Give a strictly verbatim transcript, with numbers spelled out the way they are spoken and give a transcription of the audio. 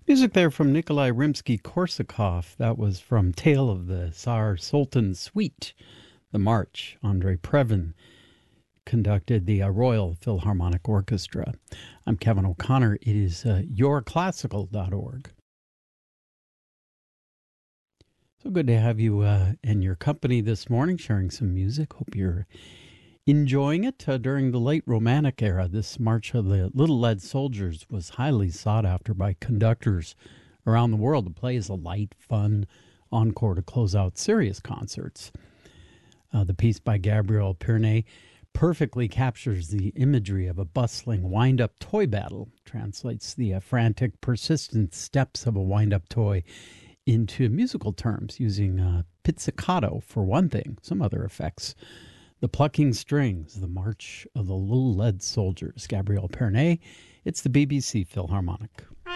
Music there from Nikolai Rimsky-Korsakov. That was from Tale of the Tsar Sultan Suite, the March. Andrei Previn conducted the uh, Royal Philharmonic Orchestra. I'm Kevin O'Connor. It is uh, your classical dot org. So good to have you uh, in your company this morning, sharing some music. Hope you're enjoying it. Uh, during the late Romantic era, this March of the Little Lead Soldiers was highly sought after by conductors around the world to play as a light, fun encore to close out serious concerts. Uh, the piece by Gabriel Pirnet perfectly captures the imagery of a bustling wind-up toy battle, translates the uh, frantic, persistent steps of a wind-up toy into musical terms, using uh, pizzicato for one thing, some other effects. The Plucking Strings, the March of the Little Lead Soldiers. Gabriel Pirnet, it's the B B C Philharmonic.